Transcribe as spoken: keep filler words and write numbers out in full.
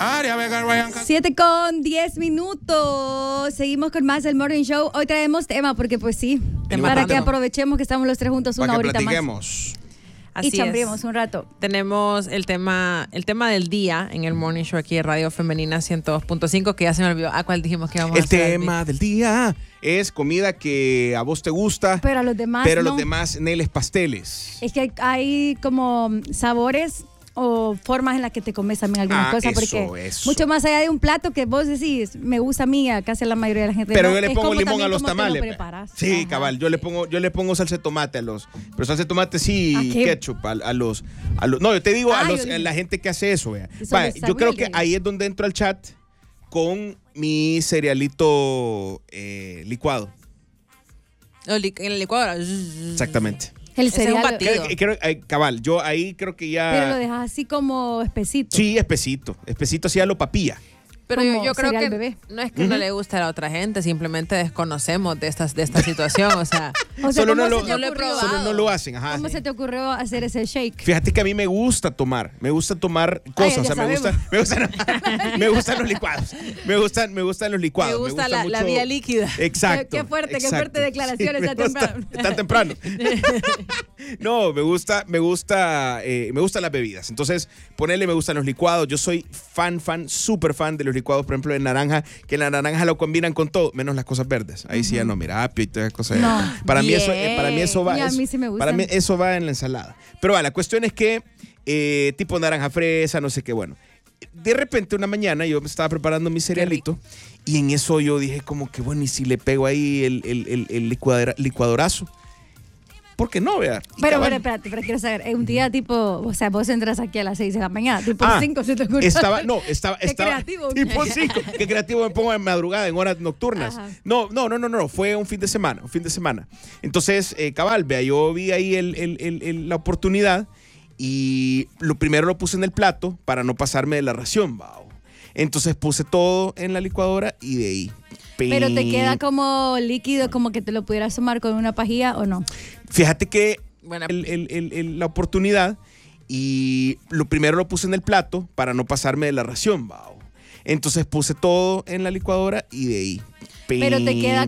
Siete con diez minutos. Seguimos con más del Morning Show. Hoy traemos tema porque pues sí, Tema para random. que aprovechemos que estamos los tres juntos una Para que horita más. platiquemos. Así Y chambriemos un rato. Tenemos el tema, el tema del día en el Morning Show aquí en Radio Femenina ciento dos punto cinco, que ya se me olvidó. ¿A cuál dijimos que íbamos a El hacer? tema del día es comida que a vos te gusta, Pero a los demás pero no. los demás neles pasteles. Es que hay, hay como sabores o formas en las que te comes también algunas Ah, cosas, eso, porque eso. mucho más allá de un plato que vos decís, me gusta a mí, a casi la mayoría de la gente. Pero no, yo le es pongo como limón también a los cómo te lo tamales. preparas. Sí, Ajá. cabal. Yo le pongo, yo le pongo salsa de tomate a los, pero salsa de tomate sí, ¿A qué? ketchup a, a los, a los. No, yo te digo a, Ah, los, yo- a la gente que hace eso. Vea. Eso Va, les yo creo que sabe. ahí es donde entro al chat con mi cerealito eh, licuado. O li- En el licuadora. Exactamente. El Ese es un cereal. batido. Creo, que- creo- eh, cabal, yo ahí creo que ya. Pero lo dejas así como espesito. Sí, espesito. Espesito así a lo papilla. Pero yo, Como yo creo cereal que bebé. no es que no le guste a la otra gente, simplemente desconocemos de, estas, de esta situación. O sea, O sea, Solo ¿cómo no lo- se te no lo he ocurrió? probado. Solo no lo hacen, ajá. ¿Cómo se te ocurrió hacer ese shake? Fíjate que a mí me gusta tomar, me gusta tomar cosas, ya o sea, me sabemos. gustan, me gustan, me gustan los licuados, me gustan, me gustan los me licuados, gusta, la, la mucho- vía líquida. Exacto. Qué- qué fuerte, qué exacto. fuerte declaraciones me tan gusta- temprano. Tan temprano. No, me gusta, me gusta, eh, me gustan las bebidas. Entonces, ponerle me gustan los licuados. Yo soy fan, fan, súper fan de los licuados, por ejemplo, de naranja, que la naranja lo combinan con todo, menos las cosas verdes. Ahí sí ya no, mira, apio y todas esas cosas. No. Para mí eso, Bien. eh, para mí eso va. Y a eso- mí sí me gustan. Para mí eso va en la ensalada. Pero va, la cuestión es que eh, tipo naranja fresa, no sé qué, bueno. De repente una mañana yo me estaba preparando mi cerealito y en eso yo dije como que bueno, y si le pego ahí el, el, el, el licuadora- licuadorazo. ¿Por qué no, vea? Y Pero, cabal, pero, espérate, pero quiero saber, es un día tipo, o sea, vos entras aquí a las seis de la mañana, tipo Ah, cinco se te ocurre. Estaba, no, estaba, Qué estaba creativo. tipo cinco. Qué creativo me pongo en madrugada, en horas nocturnas. Ajá. No, no, no, no, no, fue un fin de semana, un fin de semana. Entonces, eh, cabal, vea, yo vi ahí el, el, el, el- la oportunidad y lo primero lo puse en el plato para no pasarme de la ración, bao. Entonces puse todo en la licuadora y de ahí. Pero te ping. queda como líquido, como que te lo pudieras tomar con una pajilla o no. Fíjate que Buena- el- el- el- el- la oportunidad y lo primero lo puse en el plato para no pasarme de la ración, bao. Entonces puse todo en la licuadora y de ahí. Pero te ping. queda